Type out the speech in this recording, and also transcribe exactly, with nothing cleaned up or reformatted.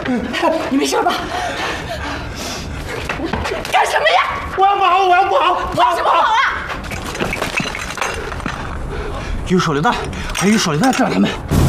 你没事吧？干什么呀？ 我要跑，我要跑， 跑什么跑啊？ 用手榴弹，还用手榴弹炸他们。